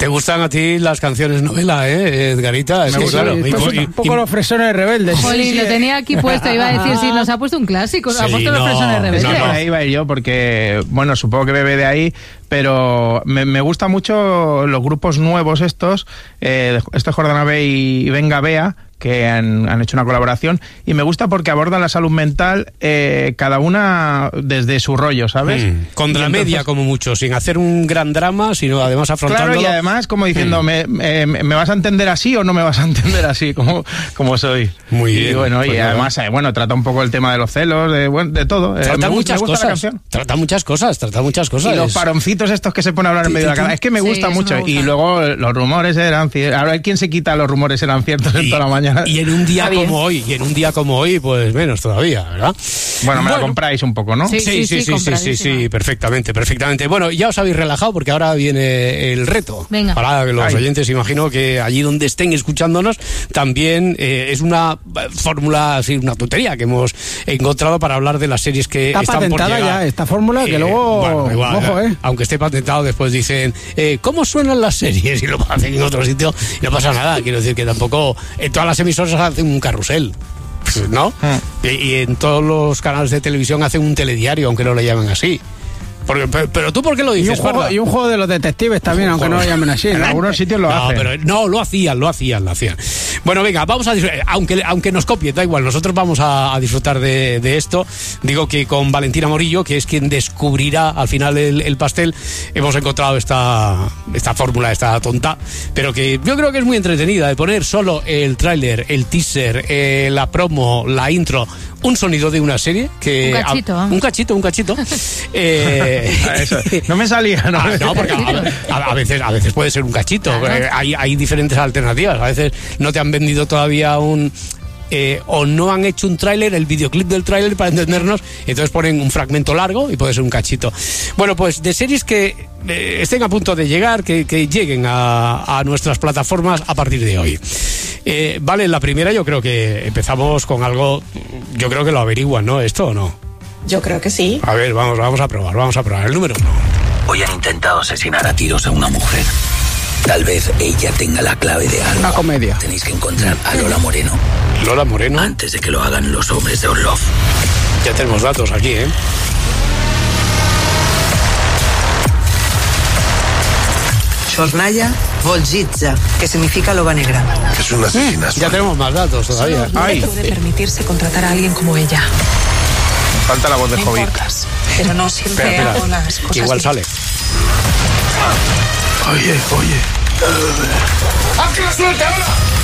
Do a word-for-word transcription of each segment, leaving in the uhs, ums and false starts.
¿Te gustan a ti las canciones novela, eh, Edgarita? Es Me que, gusta, claro, y, y, y, un poco y, los fresones rebeldes. Jolín, sí, sí, lo tenía aquí puesto, iba a decir, si nos ha puesto un clásico, nos sí, ha puesto no, los fresones rebeldes. No, no. Ahí iba yo, porque, bueno, supongo que bebe de ahí, pero me, me gusta mucho los grupos nuevos estos, eh, este Jordana B y Venga Bea, que han, han hecho una colaboración, y me gusta porque abordan la salud mental eh, cada una desde su rollo, ¿sabes? Mm, con dramedia como mucho, sin hacer un gran drama, sino además afrontándolo. Claro, y además como diciendo, mm. me, me, ¿me vas a entender así o no me vas a entender así como, como soy? Muy bien. Y bueno, pues y además, eh, bueno, trata un poco el tema de los celos, de, bueno, de todo. Trata eh, me muchas gusta, me gusta cosas, trata muchas cosas, trata muchas cosas. Y los paroncitos estos que se ponen a hablar en medio de la cara, es que me sí, gusta mucho. me gusta. Y luego los rumores eran ciertos. Ahora, ¿quién se quita los rumores eran ciertos en y, toda la mañana? Y en un día como hoy, y en un día como hoy, pues menos todavía, ¿verdad? Bueno, me bueno. la compráis un poco, ¿no? Sí, sí, sí, sí, sí, sí, sí, perfectamente, perfectamente. Bueno, ya os habéis relajado porque ahora viene el reto. Venga. Para los Ay. oyentes, imagino que allí donde estén escuchándonos, también eh, es una fórmula, así, una tontería que hemos encontrado para hablar de las series que Está están por patentada llegar. ya, esta fórmula, que Eh, luego, bueno, igual, ojo, eh. Aunque esté patentado, después dicen, eh, ¿cómo suenan las series? Y lo hacen en otro sitio y no pasa nada. Quiero decir que tampoco, en todas las emisoras hacen un carrusel, ¿no? Mm. Y, y en todos los canales de televisión hacen un telediario, aunque no lo llamen así. Porque, pero, pero tú, ¿por qué lo dices? Y un, juego, y un juego de los detectives también, aunque no lo llamen así. En algunos sitios lo no, hacen. Pero no, lo hacían, lo hacían, lo hacían. Bueno, venga, vamos a disfrutar. Aunque, aunque nos copien, da igual, nosotros vamos a, a disfrutar de, de esto. Digo que con Valentina Morillo, que es quien descubrirá al final el, el pastel, hemos encontrado esta, esta fórmula, esta tonta, pero que yo creo que es muy entretenida, de poner solo el tráiler, el teaser, eh, la promo, la intro, un sonido de una serie que... Un cachito. A, un cachito, un cachito. eh, Eso, no me salía, ¿no? Ah, no, porque a, a, a, veces, a veces puede ser un cachito. Claro. Hay, hay diferentes alternativas. A veces no te han vendido todavía un... Eh, o no han hecho un tráiler, el videoclip del tráiler para entendernos, entonces ponen un fragmento largo y puede ser un cachito. Bueno, pues de series que eh, estén a punto de llegar, que, que lleguen a, a nuestras plataformas a partir de hoy. Eh, vale, la primera yo creo que empezamos con algo, yo creo que lo averiguan, ¿no? ¿Esto o no? Yo creo que sí. A ver, vamos, vamos a probar, vamos a probar. El número uno. Hoy han intentado asesinar a tiros a una mujer. Tal vez ella tenga la clave de algo. Una comedia. Tenéis que encontrar a Lola Moreno. Lola Moreno. Antes de que lo hagan los hombres de Orlov. Ya tenemos datos aquí, ¿eh? Chornaya Volzitza, que significa loba negra. Es un asesinato. Mm, ya tenemos más datos todavía. No Ay. puede permitirse contratar a alguien como ella. Falta la voz de Me Hobbit. importas, pero no siempre Espera, espera, hago las cosas igual bien. sale. Oye, oye. ¡Ah, que la suelte ahora!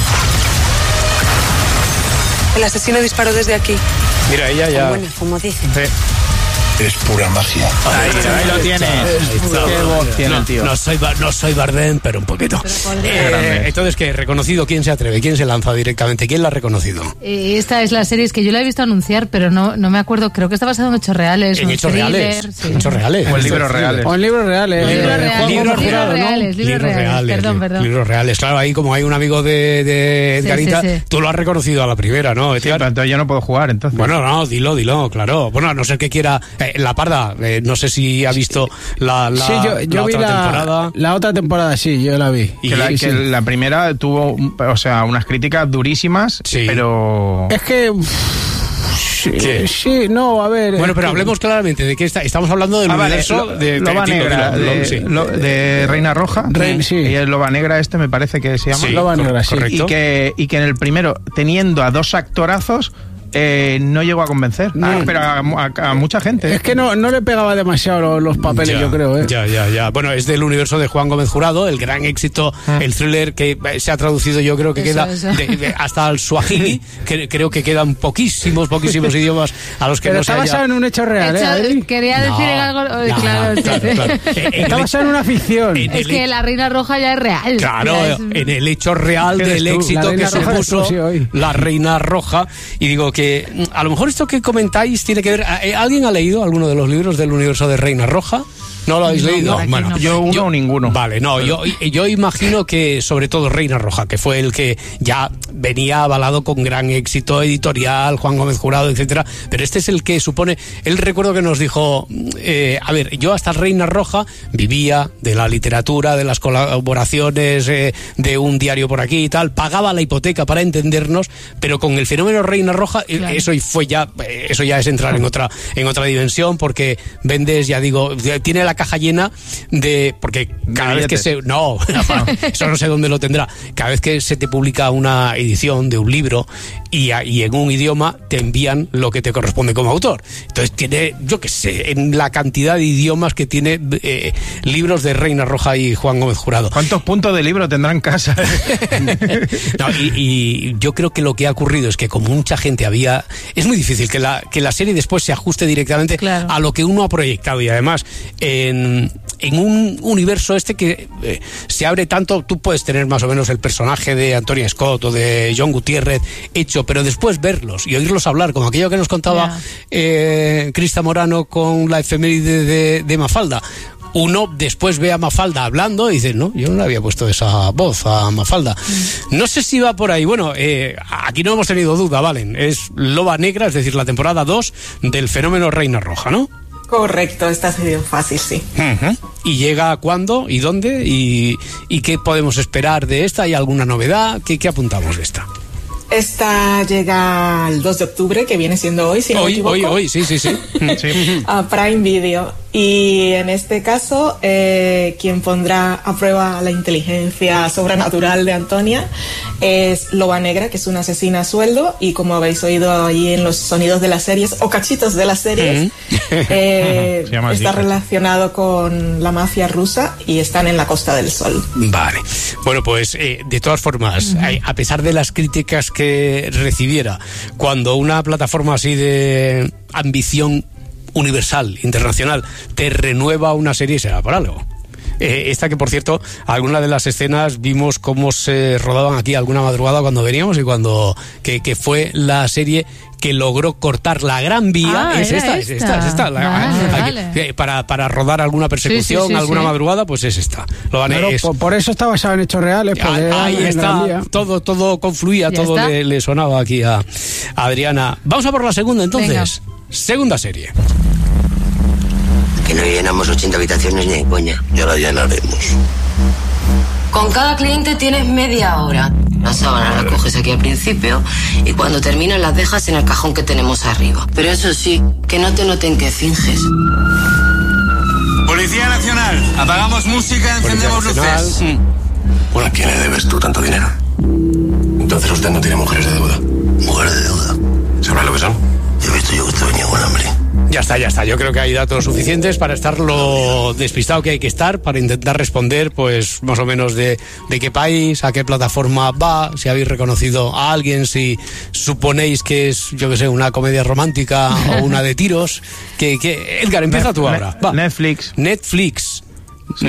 El asesino disparó desde aquí. Mira, ella ya... Bueno, como dicen. Sí. Es pura magia. Ahí, ahí lo tiene. Qué voz tiene el tío. No soy, no soy Bardem, pero un poquito. Eh, entonces, ¿qué? ¿Reconocido? ¿Quién se atreve? ¿Quién se lanza directamente? ¿Quién la ha reconocido? Eh, esta es la serie, es que yo la he visto anunciar, pero no, no me acuerdo. Creo que está basado en hechos reales. En un hechos thriller, reales. sí. En hechos reales. O en libros reales. O en libros reales. Libros Eh, reales, Juan libros Gómez libros Jurado, ¿no? reales, libros reales, perdón, perdón. Libros reales. Claro, ahí como hay un amigo de, de Sí, Edgarita, sí, sí. tú lo has reconocido a la primera, ¿no, Sí, Edgar? pero entonces yo no puedo jugar, entonces. Bueno, no, dilo, dilo, claro. Bueno, a no ser que quiera... Eh, la Parda, eh, no sé si ha visto la, la, sí, yo, yo la vi otra la, temporada. la otra temporada, sí, yo la vi. Y que la, sí, que sí. la primera tuvo, o sea, unas críticas durísimas, Sí. pero... Es que... Sí, ¿Qué? sí, no, a ver... Bueno, es pero que- hablemos claramente de qué está. Estamos hablando del Ah, vale, universo lo- de Loba dilo, Negra, dilo, de, dilo, sí. lo- de Reina Roja. Re- sí. Y el Loba Negra este me parece que se llama. Sí, Loba cor- Negra, sí. correcto. Y que, y que en el primero, teniendo a dos actorazos, eh, no llegó a convencer. No. Ah, pero a, a- a mucha gente. Es que no, no le pegaba demasiado los, los papeles, Ya, yo creo, ¿eh? Ya, ya, ya. Bueno, es del universo de Juan Gómez Jurado, el gran éxito, el thriller que eh, se ha traducido, yo creo que Eso, queda eso. de- de- hasta el suajili, que creo que quedan poquísimos, poquísimos idiomas a los que Pero no se está haya... basado en un hecho real, ¿eh? Hecho- Adri? quería decir No, en algo. eh, no, claro, sí, claro, sí. claro. Eh, en Está el- basado en una ficción. en Es el- que la Reina Roja ya es real. Claro, Ya es- en el hecho real ¿Qué eres del tú? éxito La que Reina Roja eres tú, supuso sí, hoy. la Reina Roja. Y digo que mm, a lo mejor esto que comentáis tiene que ver... eh, ¿Alguien ha leído alguno de los libros del universo de Reina Roja? ¿No lo habéis No, leído? por aquí Bueno, no. Yo uno o ninguno. Vale, no, yo, yo imagino que sobre todo Reina Roja, que fue el que ya venía avalado con gran éxito editorial, Juan Gómez Jurado, etcétera, pero este es el que supone, él recuerdo que nos dijo, eh, a ver, yo hasta Reina Roja vivía de la literatura, de las colaboraciones, eh, de un diario por aquí y tal, pagaba la hipoteca para entendernos, pero con el fenómeno Reina Roja, eh, Claro. eso fue ya, eh, eso ya es entrar en otra, en otra dimensión, porque vendes, ya digo, tiene la caja llena de, porque cada vez que se, no, eso no sé dónde lo tendrá, cada vez que se te publica una edición de un libro y, a- y en un idioma te envían lo que te corresponde como autor. Entonces tiene, yo qué sé, en la cantidad de idiomas que tiene eh, libros de Reina Roja y Juan Gómez Jurado. ¿Cuántos puntos de libro tendrá en casa? No, y, y yo creo que lo que ha ocurrido es que como mucha gente había, es muy difícil que la, que la serie después se ajuste directamente Claro. a lo que uno ha proyectado, y además en, en un universo este que eh, se abre tanto, tú puedes tener más o menos el personaje de Antonia Scott o de John Gutiérrez hecho, pero después verlos y oírlos hablar, como aquello que nos contaba Ya. eh, Crista Morano con la efeméride de, de Mafalda. Uno después ve a Mafalda hablando y dice, no, yo no le había puesto esa voz a Mafalda. No sé si va por ahí. Bueno, eh, aquí no hemos tenido duda, Valen. Es Loba Negra, es decir, la temporada dos del fenómeno Reina Roja, ¿no? Correcto, esta ha sido fácil, sí. ¿Y llega cuándo y dónde? ¿Y, y qué podemos esperar de esta? ¿Hay alguna novedad? ¿Qué, qué apuntamos de esta? Esta llega el dos de octubre, que viene siendo hoy, si no me Hoy, equivoco. hoy, hoy, sí, sí, sí. Sí. A Prime Video. Y en este caso, eh, quien pondrá a prueba la inteligencia sobrenatural de Antonia es Loba Negra, que es una asesina a sueldo, y como habéis oído ahí en los sonidos de las series, o cachitos de las series, eh, Se llama así, está cachito. relacionado con la mafia rusa y están en la Costa del Sol. Vale. Bueno, pues eh, de todas formas, hay- a pesar de las críticas que recibiera, cuando una plataforma así de ambición universal, internacional, te renueva una serie, será por algo. Eh, esta que, por cierto, alguna de las escenas vimos cómo se rodaban aquí alguna madrugada cuando veníamos y cuando que, que fue la serie que logró cortar la Gran Vía. Ah, es, era esta, es esta, esta. es esta, la- Vale, aquí, vale. eh, para, para rodar alguna persecución, Sí, sí, sí, alguna sí. madrugada, pues es esta. Lo van a- Claro, es- por, por eso está basado en hechos reales. porque Ahí, era ahí en la está, vía. todo, todo confluía, Ya todo está. le, le sonaba aquí a, a Adriana. Vamos a por la segunda entonces. Venga. Segunda serie. Que no llenamos ochenta habitaciones ni de coña. Ya la llenaremos. Con cada cliente tienes media hora. Las sábanas las coges aquí al principio y cuando terminas las dejas en el cajón que tenemos arriba. Pero eso sí, que no te noten que finges. Policía Nacional, apagamos música, encendemos Policía luces. Nacional. Bueno, ¿a quién le debes tú tanto dinero? Entonces usted no tiene mujeres de deuda. ¿Mujeres de deuda? ¿Sabrá lo que son? Yo he visto yo que usted venía con hambre. Ya está, ya está. Yo creo que hay datos suficientes para estar lo despistado que hay que estar, para intentar responder, pues, más o menos de, de qué país, a qué plataforma va, si habéis reconocido a alguien, si suponéis que es, yo qué sé, una comedia romántica o una de tiros. Que, que... Edgar, empieza tú ahora. Va. Netflix. Netflix. Sí.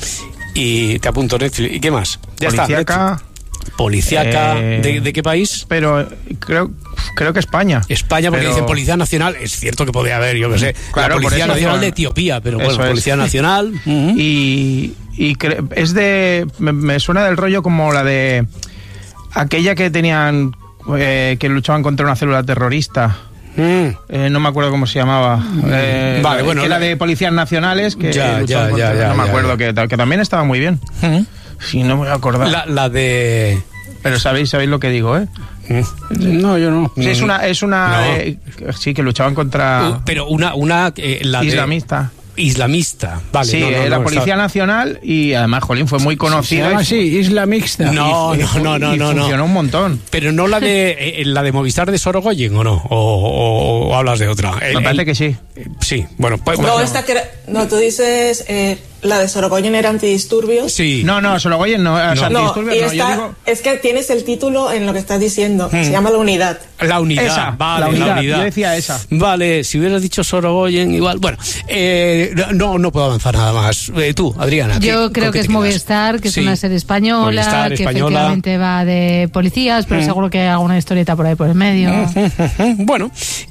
Y te apunto Netflix. ¿Y qué más? Ya está. Policíaca, Netflix. Policíaca. Eh, ¿De, de qué país? pero creo creo que España. España, porque Pero- dicen Policía Nacional. Es cierto que podría haber, yo qué sé, Claro, la por Policía eso Nacional fue- de Etiopía, pero Eso bueno, es. Policía Nacional. ujú. Y, y cre- es de... Me, me suena del rollo como la de... Aquella que tenían... eh, que luchaban contra una célula terrorista. Mm. Eh, no me acuerdo cómo se llamaba. Eh, Vale, bueno, que era la- de policías nacionales que Ya, luchaban ya, contra- ya, ya, no me ya, acuerdo ya. que, que también estaba muy bien. Ujú. Sí, no me voy a acordar. La, la de... Pero sabéis sabéis lo que digo, ¿eh? Mm. No, yo no. Sí, es una es una No. eh, sí que luchaban contra Uh, pero una, una eh, la de- islamista. islamista, vale. Sí, no, no, era no, Policía está- Nacional y además, jolín, fue muy Se conocida. llama y- así, Isla Mixta. No, y- no, no, no, y no, no. funcionó un montón. Pero no la de eh, la de Movistar de Sorogoyen, ¿o no? O, o- o hablas de otra. El- Me parece el- que sí. Sí, bueno, pues... No, bueno, esta que era- no, tú dices eh, la de Sorogoyen era antidisturbios. Sí. No, no, Sorogoyen no, o sea, No. No, antidisturbios y no, yo esta- digo es que tienes el título en lo que estás diciendo. Se llama La Unidad. La unidad, esa, vale, la unidad, la unidad. yo decía esa. Vale, si hubieras dicho Sorogoyen, igual. Bueno, eh, no, no puedo avanzar nada más. Eh, tú, Adriana. ¿qué- Yo con creo qué que es te quedas? Movistar, que es Sí. una serie española, Movistar, que española. efectivamente va de policías, pero seguro que hay alguna historieta por ahí por el medio. Bueno,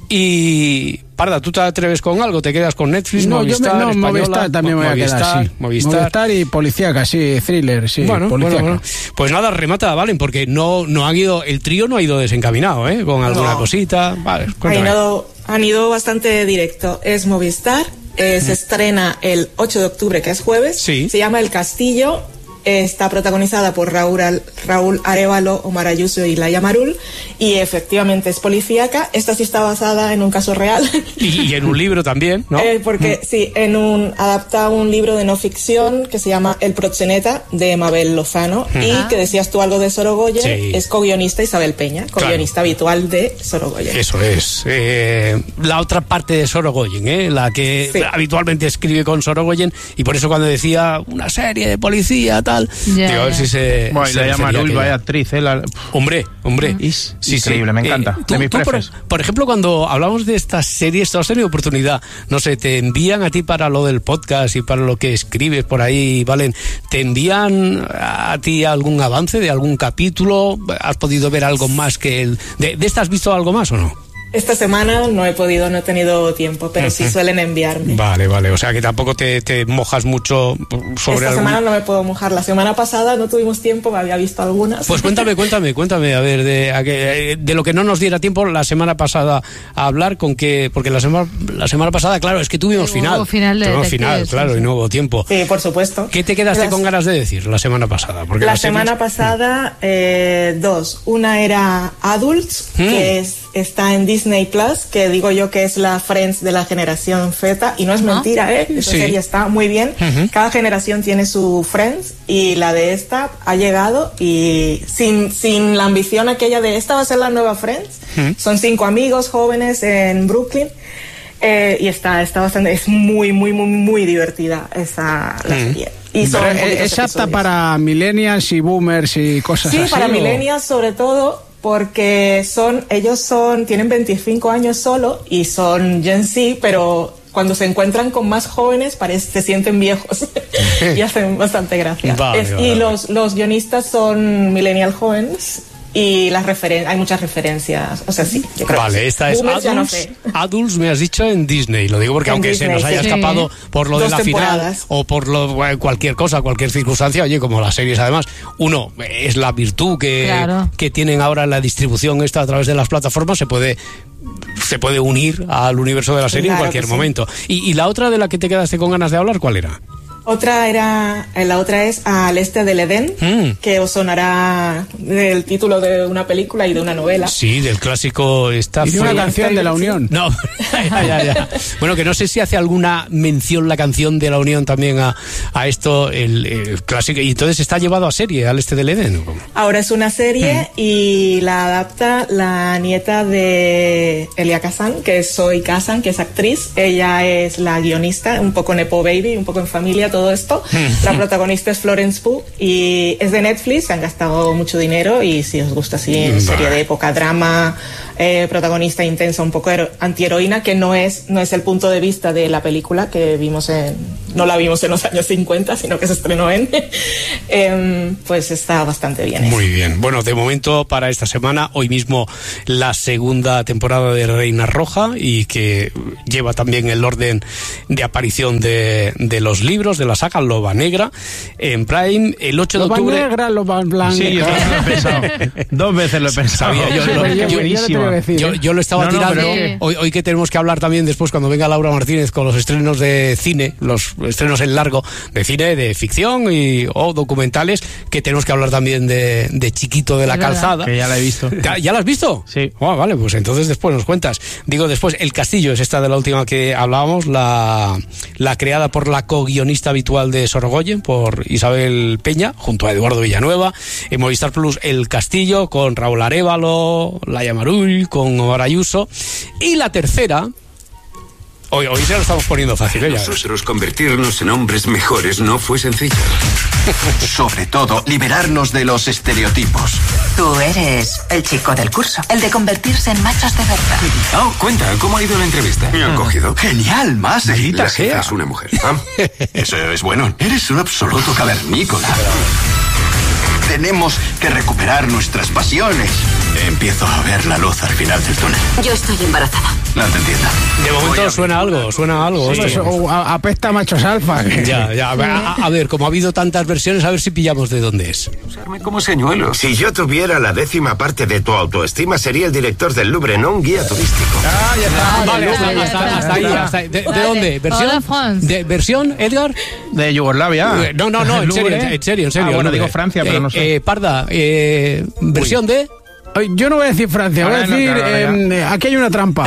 Y, Parda, ¿tú te atreves con algo? ¿Te quedas con Netflix, no, Movistar, yo me, no, Española? Movistar también me voy Movistar, a quedar, sí. Movistar. Movistar y policíaca, sí, thriller, sí, Bueno, policíaca. bueno, bueno. Pues nada, remata, Valen, porque no, no han ido, el trío no ha ido desencaminado, ¿eh? Con alguna No. cosita. Vale, Han cuéntame. ido, han ido bastante directo. Es Movistar, eh, se estrena el ocho de octubre, que es jueves. Sí. Se llama El Castillo. Está protagonizada por Raúl, Al- Raúl Arévalo, Omar Ayuso y Laia Marul. Y efectivamente es policíaca. Esta sí está basada en un caso real. Y, y en un libro también, ¿no? Eh, porque sí, en un adapta un libro de no ficción que se llama El proxeneta de Mabel Lozano y que decías tú algo de Sorogoyen, Sí. es co-guionista Isabel Peña, co-guionista habitual de Sorogoyen. Eso es. Eh, la otra parte de Sorogoyen, ¿eh? La que Sí. habitualmente escribe con Sorogoyen, y por eso cuando decía una serie de policía, tal, Ya, digo, a ver ya. si se. Bueno, y se la refería llama a aquello. vaya actriz, ¿eh? La- Hombre, hombre. Es Sí, increíble, sí. me encanta. Eh, tú- de mis tú, por, prefes. por ejemplo, cuando hablamos de estas series, ¿tú has tenido oportunidad? No sé, te envían a ti para lo del podcast y para lo que escribes por ahí, Valen. ¿Te envían a ti algún avance de algún capítulo? ¿Has podido ver algo más que el. ¿De, de esta has visto algo más o no? Esta semana no he podido, no he tenido tiempo, pero sí suelen enviarme. Vale, vale. O sea que tampoco te, te mojas mucho sobre Esta algún. semana no me puedo mojar. La semana pasada no tuvimos tiempo, me había visto algunas. Pues cuéntame, cuéntame, cuéntame, a ver, de, a que- de lo que no nos diera tiempo la semana pasada a hablar, con que, porque la semana, la semana pasada, claro, es que tuvimos Hubo final. final de tuvimos detectives, final, sí, claro, sí. y no hubo tiempo. Sí, por supuesto. ¿Qué te quedaste Las- con ganas de decir la semana pasada? Porque La las series- semana pasada, eh, dos. Una era Adults, Mm. que es, está en Disney Plus, que digo yo que es la Friends de la generación Z, y no es Ajá. mentira, ¿eh? Esa Sí. serie está muy bien. Ujú. Cada generación tiene su Friends, y la de esta ha llegado, y sin, sin la ambición aquella de esta va a ser la nueva Friends. Mm. Son cinco amigos jóvenes en Brooklyn. Eh, y está, está bastante, es muy, muy, muy, muy divertida esa la Mm. serie. Y Pero son es, poquitos es apta episodios. para millennials y boomers y cosas Sí, así. para ¿o? millennials sobre todo, porque son, ellos son, tienen veinticinco años solo y son Gen Z, pero cuando se encuentran con más jóvenes parece, se sienten viejos y hacen bastante gracia. Vale, Es- vale, y vale. los, los guionistas son millennial jóvenes y las referen hay muchas referencias, o sea, sí, yo creo Vale, que sí. esta es Boomers ya no Adults, sé. Adults, me has dicho, en Disney. Lo digo porque En aunque se Disney, nos haya sí. escapado por lo de Dos la final temporadas. o por lo, bueno, cualquier cosa, cualquier circunstancia, oye, como las series además, uno, es la virtud que, Claro. que tienen ahora la distribución esta a través de las plataformas, se puede se puede unir al universo de la serie en Claro cualquier que sí. momento. Y, y la otra de la que te quedaste con ganas de hablar, ¿cuál era? Otra era, eh, la otra es Al Este del Edén, Mm. que os sonará del título de una película y de una novela. Sí, del clásico esta Y de fue- una canción de la Unión. No, ya, ya, ya. Bueno, que no sé si hace alguna mención la canción de la Unión también a, a esto, el, el clásico. Y entonces está llevado a serie, Al Este del Edén, ¿o cómo? Ahora es una serie Mm. y la adapta la nieta de Elia Kazan, que es Zoe Kazan, que es actriz. Ella es la guionista, un poco nepo baby, un poco en familia, todo esto. Mm. La protagonista es Florence Pugh y es de Netflix, se han gastado mucho dinero y si os gusta así, Vale. serie de época, drama, eh, protagonista intensa, un poco hero- antiheroína, que no es, no es el punto de vista de la película que vimos en, no la vimos en los años cincuenta, sino que se estrenó en, em, pues está bastante bien. Muy bien. Bueno, de momento para esta semana, hoy mismo la segunda temporada de Reina Roja y que lleva también el orden de aparición de, de los libros de la saga Loba Negra en Prime el ocho de Loba octubre. negra, loba blanca. Sí, yo también lo he pensado. Dos veces lo he pensado. Sabía yo, Sí, lo- pues yo- yo- yo le buenísimo. tengo que decir, Yo, ¿eh? yo lo estaba No, no, tirando. pero que- Hoy, hoy que tenemos que hablar también después cuando venga Laura Martínez con los estrenos de cine, los estrenos en largo de cine, de ficción y o documentales, que tenemos que hablar también de, de Chiquito de la Es verdad. Calzada. Que ya la he visto. ¿Ya, ya la has visto? Sí. Ah, vale, pues entonces después nos cuentas. Digo después, El Castillo es esta de la última que hablábamos, la, la creada por la co-guionista habitual de Sorogoyen, por Isabel Peña, junto a Eduardo Villanueva. En Movistar Plus, El Castillo, con Raúl Arévalo, Laia Marul, con Omar Ayuso. Y la tercera... Hoy, hoy se lo estamos poniendo fácil, ¿eh? Ya ves. Nosotros convertirnos en hombres mejores no fue sencillo. Sobre todo, liberarnos de los estereotipos. Tú eres el chico del curso, el de convertirse en machos de verdad. Oh, cuenta, ¿cómo ha ido la entrevista? Me han cogido. Genial, más. Maldita La jefa sea. es una mujer. Ah, eso es bueno. Eres un absoluto cavernícola. Tenemos que recuperar nuestras pasiones. Empiezo a ver la luz al final del túnel. Yo estoy embarazada. No te entiendo. De momento suena algo, suena algo. Pues, esto. o a- apesta machos alfa. Ya, ya. A, a ver, como ha habido tantas versiones, a ver si pillamos de dónde es. Usarme como señuelo. Si yo tuviera la décima parte de tu autoestima, sería el director del Louvre, no un guía turístico. Ah, ya está. Vale, Ya hasta, está, hasta- hasta ahí, hasta ahí. ¿De, de Vale. dónde? ¿Versión? Hola, France. ¿De versión, Edgar? De Yugoslavia. Eh, No, no, no, en Louvre. serio, en serio, en serio. Ah, bueno, Louvre. digo Francia, pero Eh, no sé. eh, Parda, eh, versión de... Ay, yo no voy a decir Francia, voy a Ahora no, decir, claro, ahora em, aquí hay una trampa.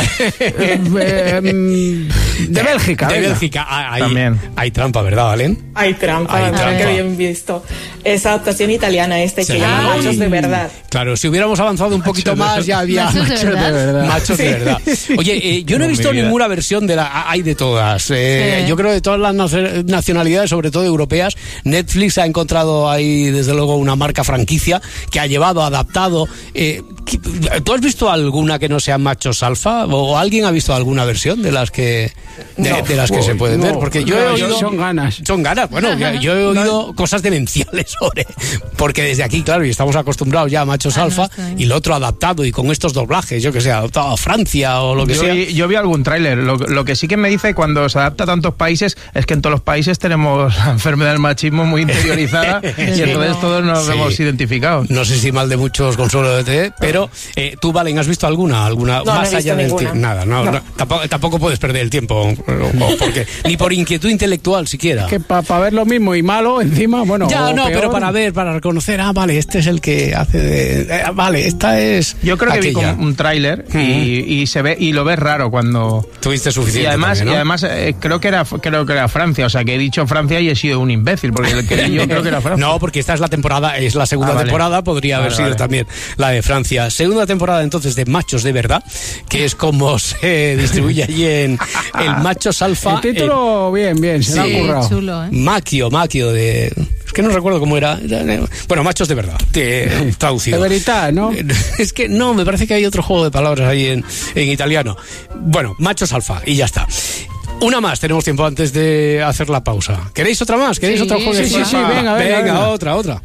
Eh, em, de Bélgica. De venga. Bélgica. Ah, Hay, También. hay trampa, ¿verdad, Valen? Hay trampa, Hay mira trampa. qué bien visto. Es adaptación italiana este Sí. que llama Ay. Machos de Verdad. Claro, si hubiéramos avanzado un poquito más, ya había Machos de verdad. machos de verdad. Oye, eh, yo no he Como visto mi vida. ninguna versión de la... Hay de todas. Eh, Sí. Yo creo de todas las nacio- nacionalidades, sobre todo europeas. Netflix ha encontrado ahí, desde luego, una marca franquicia que ha llevado, adaptado... Eh, ¿qué- ¿Tú has visto alguna que no sea machos alfa? ¿O alguien ha visto alguna versión de las que de, No. de las que se pueden No, ver? Porque yo no, he oído... son ganas. Son ganas. Bueno, yo, yo he oído cosas demenciales sobre... Porque desde aquí, claro, y estamos acostumbrados ya a machos Ah, no, alfa, está bien. y lo otro adaptado y con estos doblajes, yo que sé, adaptado a Francia o lo que Yo sea. vi, yo vi algún tráiler. Lo, lo que sí que me dice cuando se adapta a tantos países es que en todos los países tenemos la enfermedad del machismo muy interiorizada y Sí. entonces todos nos Sí. vemos identificados. No sé si mal de muchos consuelo de té, pero eh, tú, Valen, ¿has visto alguna? alguna No, no más he allá visto del ninguna. ti- Nada, no, No. no, tampoco, tampoco puedes perder el tiempo, o- porque, ni por inquietud intelectual siquiera. Que para ver lo mismo y malo encima, bueno. Ya, o no, peor. pero para ver, para reconocer, ah, vale, este es el que hace de... eh, vale, esta es Yo creo que vi aquella. como un tráiler y, y se ve y lo ves raro cuando Tuviste suficiente y además también, ¿no? y además eh, creo que era creo que era Francia, o sea que he dicho Francia y he sido un imbécil porque el que yo creo que era Francia. No, porque esta es la temporada, es la segunda Ah, vale. temporada, podría haber Vale, sido vale. también la de Francia. Segunda temporada entonces de Machos de Verdad, que es como se distribuye allí en el Machos Alfa. El título, bien, bien, se lo sí. ha currado. Chulo, ¿eh? Maquio, Maquio de... Es que no recuerdo cómo era. Bueno, Machos de Verdad, te- traducido. De verità, ¿no? Es que no, me parece que hay otro juego de palabras ahí en, en italiano. Bueno, Machos Alfa, y ya está. Una más, tenemos tiempo antes de hacer la pausa. ¿Queréis otra más? ¿Queréis Sí, otro juego de sí, sí, FIFA? sí, venga, venga, venga. otra, otra.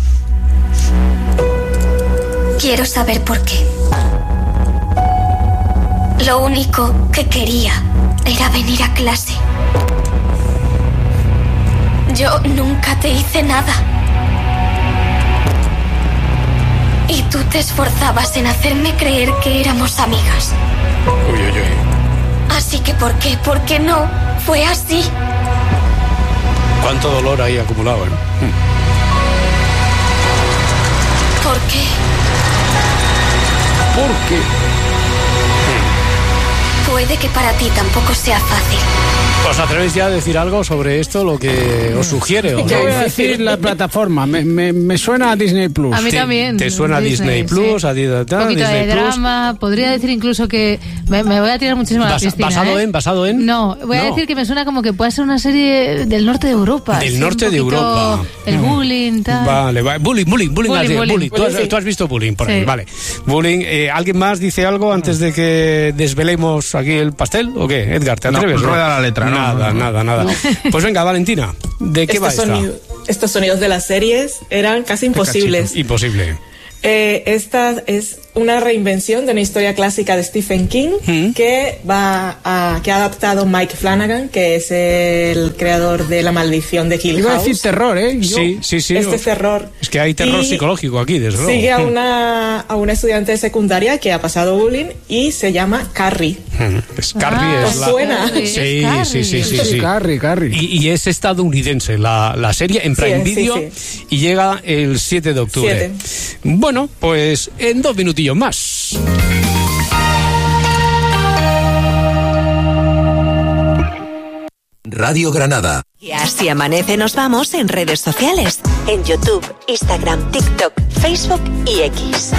Quiero saber por qué. Lo único que quería era venir a clase. Yo nunca te hice nada. Y tú te esforzabas en hacerme creer que éramos amigas. Uy, uy, uy. Así que ¿por qué? ¿Por qué no? Fue así. Cuánto dolor ahí acumulado, ¿eh? ¿Por qué? ¿Por qué? Puede que para ti tampoco sea fácil. ¿Os atrevéis ya a decir algo sobre esto, lo que os sugiere? ¿O Yo no? voy a decir la plataforma, me, me, me suena a Disney Plus. A mí ¿Te- también. ¿Te suena Disney, sí. Plus? A ti, Un poquito Disney de Plus? drama. Podría decir incluso que me, me voy a tirar muchísimo a la Basa- piscina. ¿Basado ¿eh? en? ¿Basado en? No, voy a No. decir que me suena como que puede ser una serie del norte de Europa. Del así, norte un de poquito Europa. El bullying, tal. Vale, vale. Bullying, bullying, bullying. Bullying, has dicho, bullying. bullying. ¿Tú, has, Bullying, sí. tú has visto bullying por Sí. ahí? Vale. Bullying. eh, ¿Alguien más dice algo antes de que desvelemos aquí el pastel? ¿O qué? Edgar, ¿te No, atreves? rueda la letra, no, Nada, no, no. nada, nada. Pues venga, Valentina, ¿de qué va Estos, esta? sonido- estos sonidos de las series eran casi imposibles. Imposible. Eh, esta es una reinvención de una historia clásica de Stephen King Mm. que va a, que ha adaptado Mike Flanagan, que es el creador de La Maldición de Hill Iba a House. decir terror, ¿eh? Yo- Sí, sí, sí. Este es terror. Es que hay terror Y psicológico aquí, desde luego. Sigue a una, a una estudiante de secundaria que ha pasado bullying y se llama Carrie. Es Carrie, Ah, es la... ¿suena? Carrie, es Sí, Carrie. sí, sí, sí, sí. Carrie, Carrie. Y, y es estadounidense la, la serie en Prime Sí, sí, Video sí. y llega el siete de octubre. Bueno, pues en dos minutillos más. Radio Granada. Y así amanece, nos vamos en redes sociales. En YouTube, Instagram, TikTok, Facebook y X.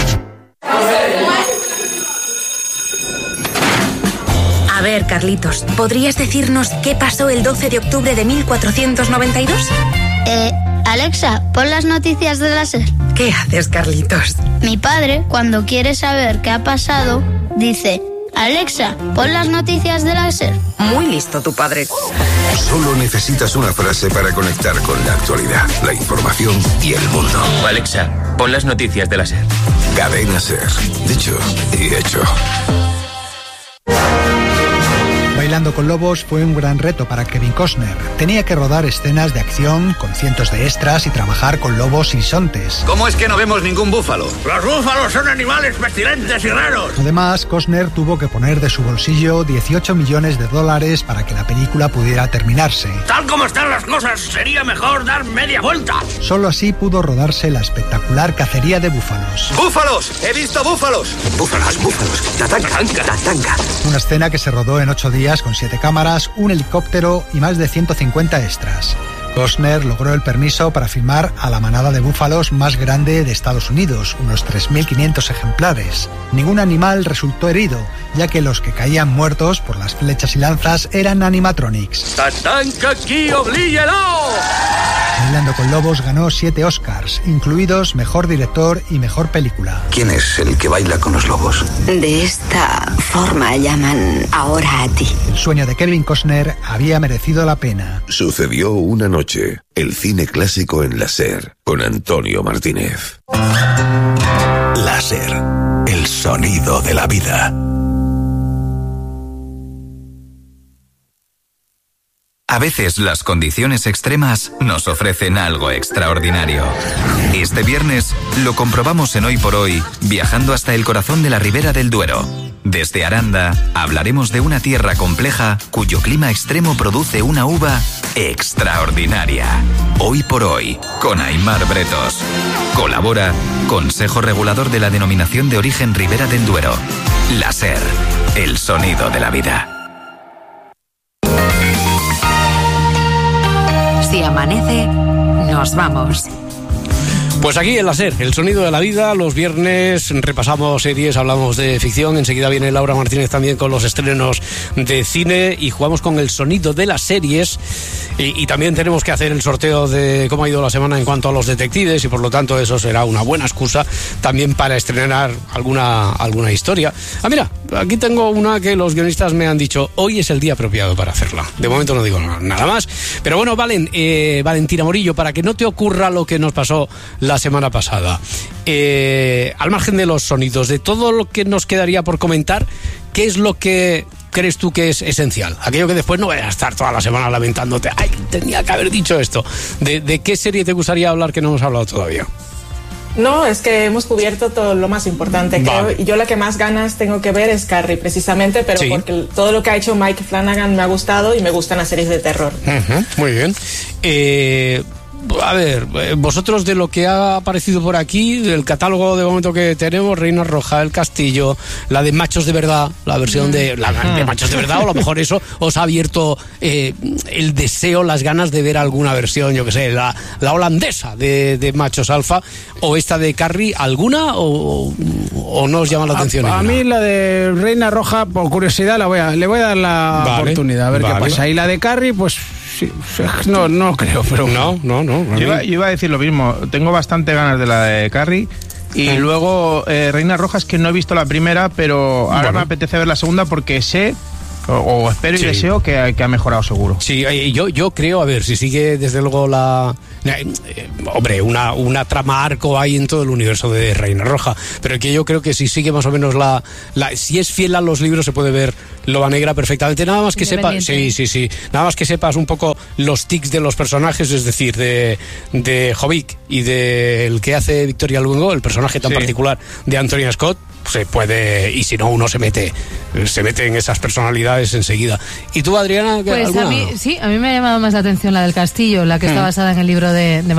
A ver, Carlitos, ¿podrías decirnos qué pasó el doce de octubre de mil cuatrocientos noventa y dos? Eh, Alexa, pon las noticias de la SER. ¿Qué haces, Carlitos? Mi padre, cuando quiere saber qué ha pasado, dice: Alexa, pon las noticias de la SER. Muy listo tu padre. Solo necesitas una frase para conectar con la actualidad, la información y el mundo. Alexa, Pon las noticias de la SER. Cadena SER. Dicho y hecho. Bailando con Lobos fue un gran reto para Kevin Costner. Tenía que rodar escenas de acción con cientos de extras y trabajar con lobos y bisontes. ¿Cómo es que no vemos ningún búfalo? Los búfalos son animales pestilentes y raros. Además, Costner tuvo que poner de su bolsillo dieciocho millones de dólares para que la película pudiera terminarse. Tal como están las cosas, sería mejor dar media vuelta. Solo así pudo rodarse la espectacular cacería de búfalos. ¡Búfalos! ¡He visto búfalos! Búfalos, búfalos. Tatanga, tatanga. Una escena que se rodó en ocho días con siete cámaras, un helicóptero y más de ciento cincuenta extras. Costner logró el permiso para filmar a la manada de búfalos más grande de Estados Unidos, unos tres mil quinientos ejemplares. Ningún animal resultó herido, ya que los que caían muertos por las flechas y lanzas eran animatronics. ¡Tatanka aquí, oblíguelo! Bailando con Lobos ganó siete Oscars, incluidos Mejor Director y Mejor Película. ¿Quién es el que baila con los lobos? De esta forma llaman ahora a ti. El sueño de Kevin Costner había merecido la pena. Sucedió una noche. El cine clásico en la SER, con Antonio Martínez. La SER, el sonido de la vida. A veces las condiciones extremas nos ofrecen algo extraordinario. Este viernes lo comprobamos en Hoy por Hoy, viajando hasta el corazón de la Ribera del Duero. Desde Aranda hablaremos de una tierra compleja cuyo clima extremo produce una uva extraordinaria. Hoy por Hoy, con Aimar Bretos. Colabora Consejo Regulador de la Denominación de Origen Ribera del Duero. La SER, el sonido de la vida. Si amanece, nos vamos. Pues aquí en la SER, el sonido de la vida, los viernes repasamos series, hablamos de ficción, enseguida viene Laura Martínez también con los estrenos de cine y jugamos con el sonido de las series y, y también tenemos que hacer el sorteo de cómo ha ido la semana en cuanto a los detectives y por lo tanto eso será una buena excusa también para estrenar alguna, alguna historia. Ah, mira, aquí tengo una que los guionistas me han dicho, hoy es el día apropiado para hacerla. De momento no digo nada más, pero bueno, Valen, eh, Valentina Morillo, para que no te ocurra lo que nos pasó la semana pasada. Eh, al margen de los sonidos, de todo lo que nos quedaría por comentar, ¿qué es lo que crees tú que es esencial? Aquello que después no vayas a estar toda la semana lamentándote, ay, tenía que haber dicho esto. ¿De, de qué serie te gustaría hablar que no hemos hablado todavía? No, es que hemos cubierto todo lo más importante. Vale. Creo, y yo la que más ganas tengo que ver es Carrie, precisamente, pero sí, porque todo lo que ha hecho Mike Flanagan me ha gustado y me gustan las series de terror. Uh-huh, muy bien. Eh... A ver, vosotros de lo que ha aparecido por aquí, del catálogo de momento que tenemos, Reina Roja, El Castillo, la de Machos de Verdad, la versión de, la, de Machos de Verdad, o a lo mejor eso os ha abierto eh, el deseo, las ganas de ver alguna versión, yo que sé, la, la holandesa de, de Machos Alfa, o esta de Carrie, ¿alguna o, o no os llama la atención? A, a mí la de Reina Roja, por curiosidad, la voy a, le voy a dar la vale, oportunidad, a ver vale. qué pasa. Y la de Carrie, pues... Sí, no, no creo, pero... No, no, no. Yo iba, yo iba a decir lo mismo. Tengo bastante ganas de la de Carrie. Y sí. luego, eh, Reina Roja, es que no he visto la primera, pero ahora bueno. me apetece ver la segunda porque sé... O, o espero y sí. deseo que, que ha mejorado seguro. Sí, yo, yo creo, a ver, si sigue desde luego la... Eh, eh, hombre, una, una trama arco hay en todo el universo de Reina Roja, pero que yo creo que si sigue más o menos la... la si es fiel a los libros se puede ver Loba Negra perfectamente, nada más que sepas... Sí, sí, sí. Nada más que sepas un poco los tics de los personajes, es decir, de, de Jovic y del que hace Victoria Luengo, el personaje tan sí. particular de Antonia Scott, se puede, y si no uno se mete se mete en esas personalidades enseguida. ¿Y tú, Adriana? Pues alguna? a mí, sí, a mí me ha llamado más la atención la del Castillo, la que hmm. está basada en el libro de, de